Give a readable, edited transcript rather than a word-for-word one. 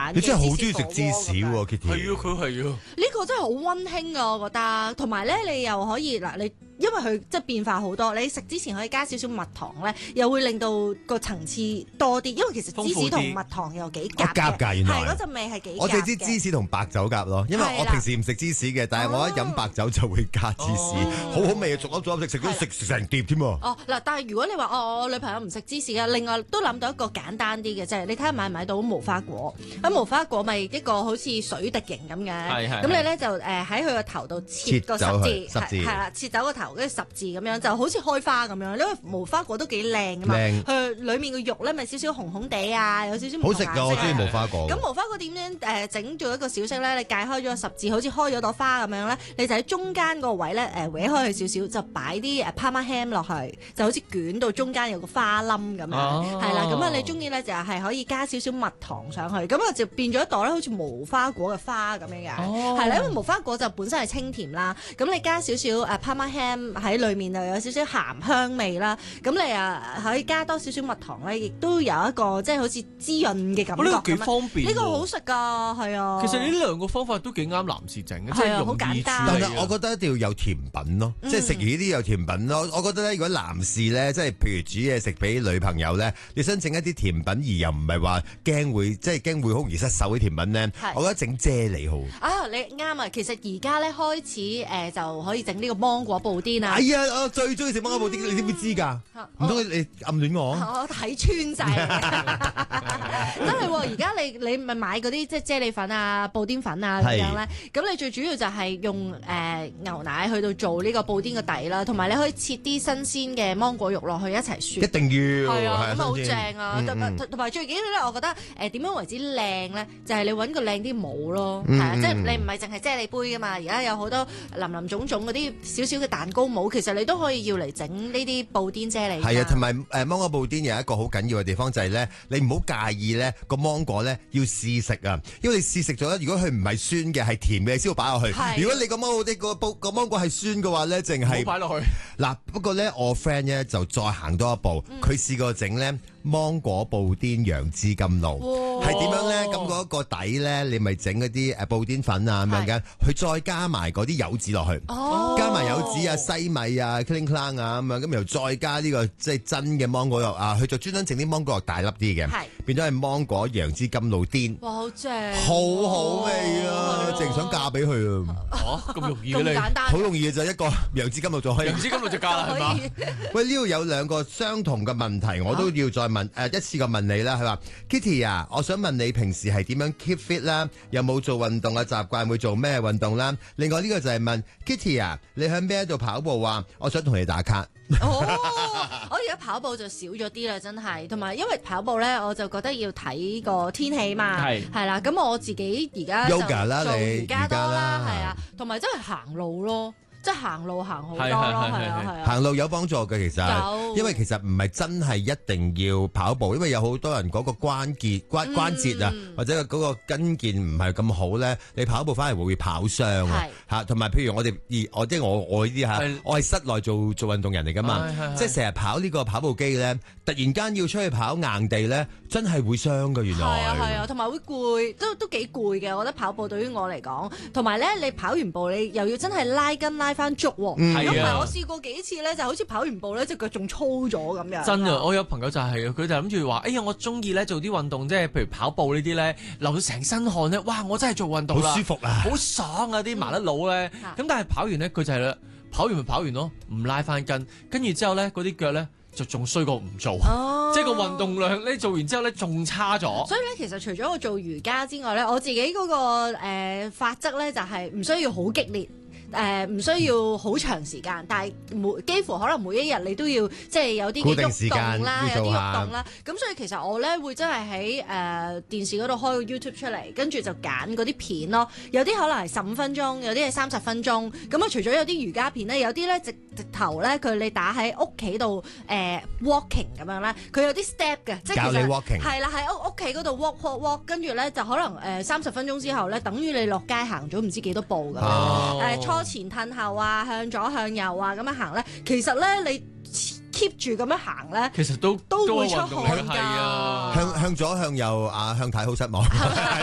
版。 你真係好中意食芝士喎，Kitty。 係啊，佢係啊。 呢個真係好溫馨啊，我覺得。同埋咧，你又可以嗱，你因為佢即係變化好多，你食之前可以加少少蜜糖咧，又會令到個層次多啲。因為其實芝士同蜜糖又幾夾嘅， 原來係嗰陣味係幾夾嘅。 我淨知芝士同白酒夾咯，因為我平時唔食芝士嘅，但係我一飲白酒就會加芝士，好好味啊！逐粒食食成碟添喎。 哦嗱，但係如果你話我女朋友唔食芝士嘅，另外都諗到一個簡單啲嘅，即係你睇下買唔買到無花果。咁無花果咪一個好似水滴形咁嘅，咁你咧就喺佢個頭度切個十字，係啦，切走個頭跟住十字咁樣，就好似開花咁樣。因為無花果都幾靚㗎嘛，佢裡面嘅肉咧咪少少紅紅地啊，有少少唔同顏色。 好食㗎，我中意無花果。 咁無花果點樣整做一個小食咧？你解開咗個十字，好似開咗朵花咁樣咧，你就喺中間個位咧搲開佢少少，就擺啲Parma ham 落去，就好似捲到中間有個花冧咁樣，係啦。咁啊，你中意咧就係可以加少少蜜糖上去，咁啊就變咗一朵咧好似無花果嘅花咁樣嘅，係啦。因為無花果就本身係清甜啦，咁你加少少Parma ham 喺裡面就有少少鹹香味啦，咁你可以加多少少蜜糖咧，亦都有一個即係好似滋潤嘅感覺。 呢個幾方便， 呢個好食㗎，係啊。 其實呢兩個方法都幾啱男士整嘅，即係好簡單。 但係我覺得一定要有甜品咯，即係食完呢啲有甜品咯。我覺得咧，如果男士咧，即係譬如煮嘢食俾女朋友咧，你想整一啲甜品而又唔係話驚會好容易失手啲甜品咧，我覺得整啫喱好。 啊，你啱啊！其實而家咧開始就可以整呢個芒果布甸啊。 哎呀，我最中意食芒果布甸，你點會知㗎？唔通你暗戀我？ 我睇穿晒，真係喎！而家你咪買嗰啲即係啫喱粉啊、布甸粉啊咁樣咧，咁你最主要就係用牛奶去到做呢個布甸嘅底啦，同埋你可以切啲新鮮嘅芒果肉落去一齊雪。 一定要係啊，咁啊好正啊！同埋最緊要咧，我覺得點樣為之靚咧，就係你揾個靚啲帽咯，係啊，即係你唔係淨係啫喱杯㗎嘛，而家有好多林林種種嗰啲少少嘅蛋糕帽，其實你都可以要嚟整呢啲布甸啫喱。 係啊，同埋芒果布甸有一個好緊要嘅地方就係咧，你唔好介意咧個芒果咧要試食啊，因為你試食咗咧，如果佢唔係酸嘅係甜嘅，你先會擺落去。如果你個芒果係酸嘅話咧，淨係冇擺落去。 嗱，不過咧我 friend 咧就再行多一步，佢試過整咧芒果布甸楊枝甘露，係點樣咧？咁嗰個底咧，你咪整嗰啲布甸粉啊咁樣嘅，佢再加埋嗰啲柚子落去，加埋柚子啊、西米啊、cling clang 啊咁樣，咁又再加呢個即係真嘅芒果肉啊，佢就專登整啲芒果肉大粒啲嘅，變咗係芒果楊枝甘露甸。 哇，好正！ 好好味啊！淨想嫁俾佢啊！ 咁容易嘅你？ 好容易嘅就一個楊枝甘露就可以。 楊枝甘露就嫁啦，係嘛？ 喂，呢度有兩個相同嘅問題，我都要再問一次過問你啦。佢話 Kitty 啊，我想問你平時係點樣 keep fit 啦？有冇做運動嘅習慣？會做咩運動啦？另外呢個就係問 Kitty 啊，你喺咩度跑步啊？我想同你打卡。 我而家跑步就少咗啲啦，真係。同埋因為跑步咧，我就覺得要睇個天氣嘛，係啦。咁我自己而家就做瑜伽多啦，係啊，同埋真係行路咯。即係行路行好多咯，係啊。 行路有幫助嘅其實，因為其實唔係真係一定要跑步，因為有好多人嗰個關節啊，或者嗰個筋腱唔係咁好咧，你跑步反而會跑傷啊嚇。同埋譬如我哋即係我呢啲嚇，我係室內做運動人嚟㗎嘛，即係成日跑呢個跑步機咧，突然間要出去跑硬地咧，真係會傷㗎原來。 係啊，同埋會攰，都幾攰嘅。我覺得跑步對於我嚟講，同埋咧你跑完步你又要真係拉筋拉翻足喎，咁係我試過幾次咧，就好似跑完步咧隻腳仲粗咗咁樣。 真啊！我有朋友就係佢就諗住話：哎呀，我中意咧做啲運動，即係譬如跑步呢啲咧，流到成身汗咧，哇！我真係做運動啦， 好舒服啊， 好爽啊！啲麻甩佬咧，咁但係跑完咧，佢就係啦，跑完咪跑完咯，唔拉翻筋，跟住之後咧，嗰啲腳咧就仲衰過唔做，即係個運動量咧做完之後咧仲差咗。所以咧，其實除咗我做瑜伽之外咧，我自己嗰個法則咧就係唔需要好激烈。唔需要好長時間，但係幾乎可能每一日你都要即係有啲嘅喐動啦，有啲喐動啦。咁所以其實我咧會真係喺電視嗰度開個 YouTube 出嚟，跟住就揀嗰啲片咯。有啲可能係15分鐘，有啲係30分鐘。咁啊，除咗有啲瑜伽片咧，有啲咧直頭咧佢你打喺屋企度walking 咁樣咧，佢有啲 step 嘅，即係教你 walking 係啦，喺屋企嗰度 walk，跟住咧就可能30分鐘之後咧，等於你落街行咗唔知幾多步咁樣初前褪後啊，向左向右啊，咁樣行咧，其實咧你 keep 住咁樣行咧， 其實都會出汗㗎。 係啊， 向左向右啊，向太好失望。